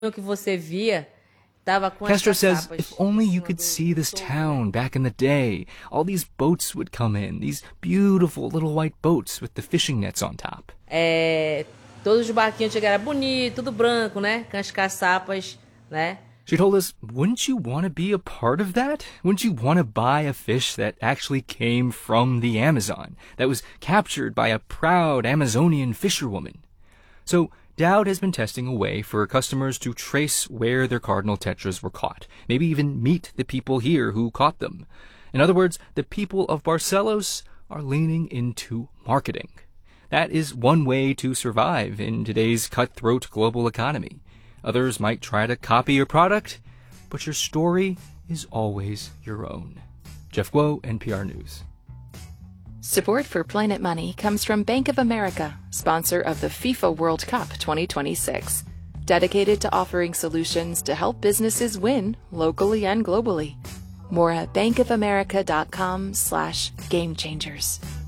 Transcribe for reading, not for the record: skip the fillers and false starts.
que você via tava com as Castro says caçapas if only em you cima could do see this toldo, né? town back in the day. All these boats would come in, these beautiful little white boats with the fishing nets on top. Todos os barquinhos chegaram bonito, tudo branco, né? Com as caçapas, né? She told us, wouldn't you want to be a part of that? Wouldn't you want to buy a fish that actually came from the Amazon, that was captured by a proud Amazonian fisherwoman? So Dowd has been testing a way for customers to trace where their cardinal tetras were caught, maybe even meet the people here who caught them. In other words, the people of Barcelos are leaning into marketing. That is one way to survive in today's cutthroat global economy. Others might try to copy your product, but your story is always your own. Jeff Guo, NPR News. Support for Planet Money comes from Bank of America, sponsor of the FIFA World Cup 2026, dedicated to offering solutions to help businesses win locally and globally. More at bankofamerica.com/gamechangers.